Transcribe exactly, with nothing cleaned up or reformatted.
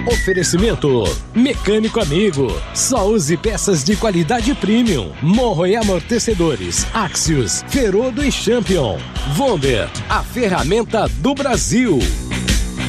Oferecimento Mecânico Amigo. Só use peças de qualidade premium. Morro e Amortecedores, Axios, Ferodo e Champion. Vonder, a ferramenta do Brasil.